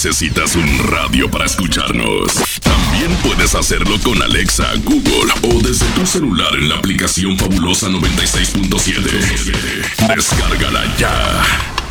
necesitas un radio para escucharnos. También puedes hacerlo con Alexa, Google o desde tu celular en la aplicación Fabulosa 96.7. Descárgala ya.